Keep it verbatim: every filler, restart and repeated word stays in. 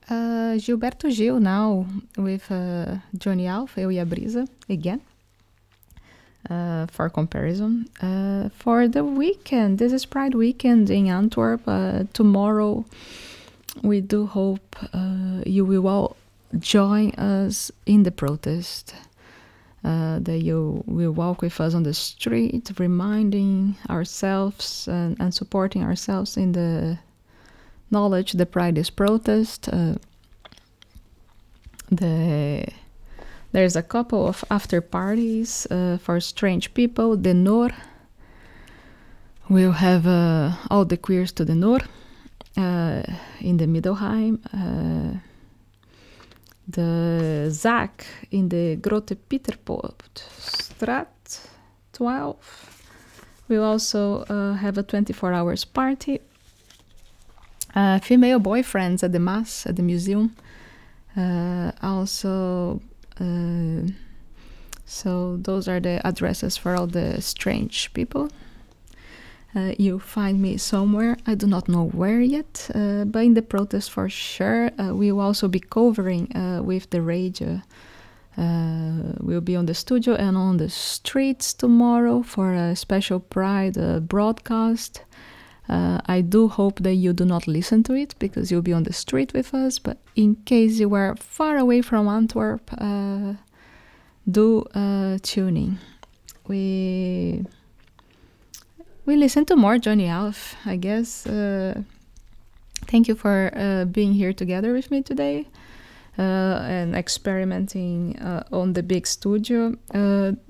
Uh, Gilberto Gil now with uh, Johnny Alf, Eu e a Brisa again. Uh, for comparison, uh, for the weekend, this is Pride weekend in Antwerp. Uh, tomorrow, we do hope uh, you will all join us in the protest. Uh, that you will walk with us on the street, reminding ourselves and, and supporting ourselves in the knowledge that Pride is protest. Uh, the There's a couple of after parties uh, for strange people. The Noor will have uh, all the queers to the Noor uh, in the Middelheim. Uh, the Zaak in the Grote Pieterpoortstraat twelve will also uh, have a twenty-four hours party. Uh, female boyfriends at the Maas, at the museum. Uh, also, uh, so those are the addresses for all the strange people. Uh, you find me somewhere, I do not know where yet, uh, but in the protest for sure. Uh, we will also be covering uh, with the radio. Uh, we'll be on the studio and on the streets tomorrow for a special Pride uh, broadcast. Uh, I do hope that you do not listen to it because you'll be on the street with us. But in case you were far away from Antwerp, uh, do uh, tune in. We we listen to more Johnny Alf, I guess. Uh, thank you for uh, being here together with me today uh, and experimenting uh, on the big studio. Uh,